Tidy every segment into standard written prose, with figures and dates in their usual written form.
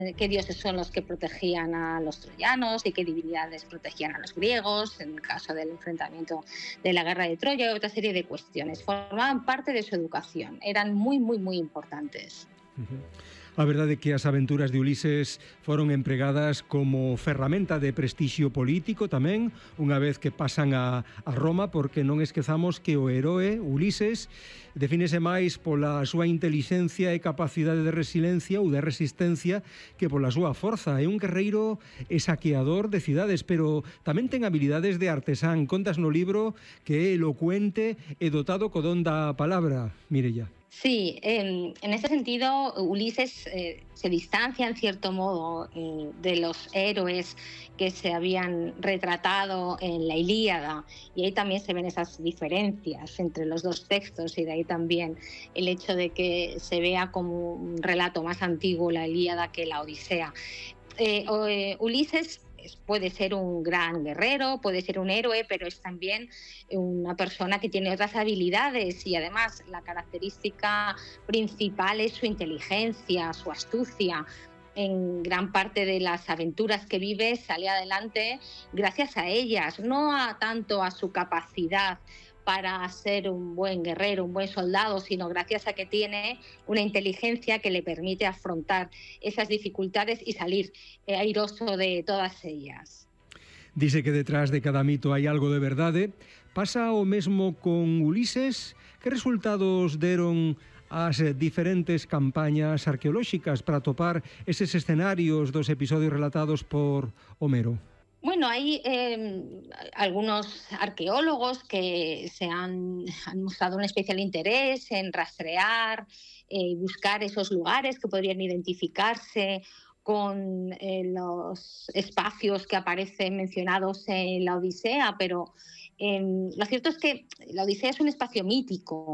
qué dioses son los que protegían a los troyanos y qué divinidades protegían a los griegos en el caso del enfrentamiento de la guerra de Troya y otra serie de cuestiones. Formaban parte de su educación, eran muy, muy, muy importantes. A verdade é que as aventuras de Ulises foron empregadas como ferramenta de prestixio político tamén, unha vez que pasan a Roma, porque non esquezamos que o heroe Ulises defínese máis pola súa inteligencia e capacidade de resiliencia ou de resistencia que pola súa forza. É un guerreiro e saqueador de cidades, pero tamén ten habilidades de artesán. Contas no libro que é elocuente e dotado co don da palabra, Mireia. Sí, en ese sentido Ulises se distancia en cierto modo de los héroes que se habían retratado en la Ilíada y ahí también se ven esas diferencias entre los dos textos y de ahí también el hecho de que se vea como un relato más antiguo la Ilíada que la Odisea. Ulises puede ser un gran guerrero, puede ser un héroe, pero es también una persona que tiene otras habilidades y además la característica principal es su inteligencia, su astucia. En gran parte de las aventuras que vive sale adelante gracias a ellas, no tanto a su capacidad para ser un buen guerrero, un buen soldado, sino gracias a que tiene una inteligencia que le permite afrontar esas dificultades y salir airoso de todas ellas. Dice que detrás de cada mito hai algo de verdade. Pasa o mesmo con Ulises? Que resultados deron as diferentes campañas arqueolóxicas para atopar eses escenarios dos episodios relatados por Homero? Bueno, hay algunos arqueólogos que han mostrado un especial interés en rastrear, buscar esos lugares que podrían identificarse con los espacios que aparecen mencionados en la Odisea, pero lo cierto es que la Odisea es un espacio mítico.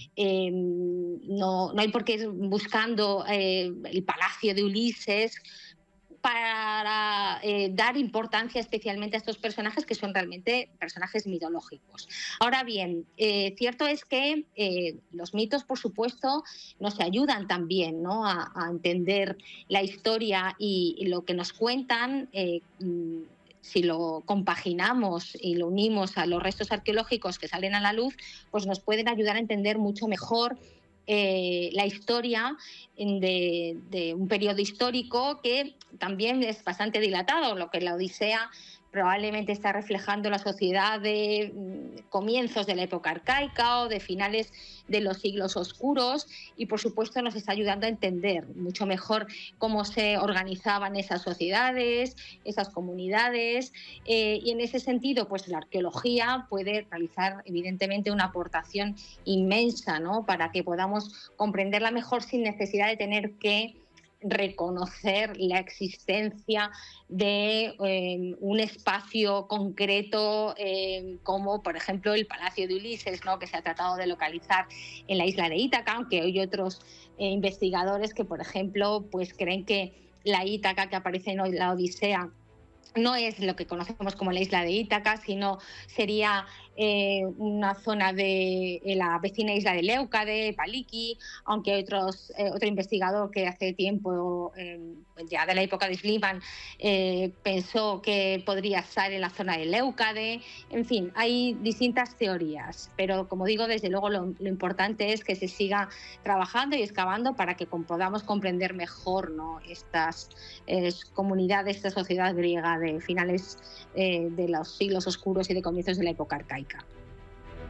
No hay por qué ir buscando el palacio de Ulises para dar importancia especialmente a estos personajes que son realmente personajes mitológicos. Ahora bien, cierto es que los mitos, por supuesto, nos ayudan también, ¿no?, a entender la historia y lo que nos cuentan. Si lo compaginamos y lo unimos a los restos arqueológicos que salen a la luz, pues nos pueden ayudar a entender mucho mejor la historia de un periodo histórico que también es bastante dilatado, lo que la Odisea probablemente está reflejando la sociedad de comienzos de la época arcaica o de finales de los siglos oscuros y por supuesto nos está ayudando a entender mucho mejor cómo se organizaban esas sociedades, esas comunidades y en ese sentido pues la arqueología puede realizar evidentemente una aportación inmensa, ¿no?, para que podamos comprenderla mejor sin necesidad de tener que reconocer la existencia de un espacio concreto como por ejemplo el Palacio de Ulises, ¿no?, que se ha tratado de localizar en la isla de Ítaca, aunque hay otros investigadores que por ejemplo pues creen que la Ítaca que aparece en la Odisea no es lo que conocemos como la isla de Ítaca, sino sería una zona de la vecina isla de Leucade, Paliki, aunque hay otro investigador que hace tiempo, ya de la época de Schliemann, pensó que podría estar en la zona de Leucade. En fin, hay distintas teorías, pero como digo, desde luego lo importante es que se siga trabajando y excavando para que podamos comprender mejor, ¿no?, estas comunidades, esta sociedad griega de finales de los siglos oscuros y de comienzos de la época arcaica.